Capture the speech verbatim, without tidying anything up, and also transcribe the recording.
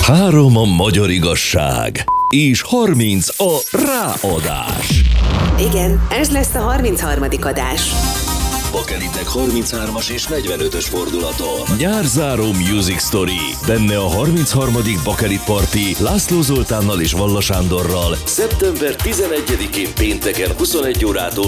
Három a magyar igazság, és harminc a ráadás. Igen, ez lesz a harmincharmadik adás. Bakelitek harminchármas és negyvenötös fordulaton. Nyárzáró Music Story. Benne a harmincharmadik Bakelit Party László Zoltánnal és Valla Sándorral szeptember tizenegyedikén pénteken huszonegy órától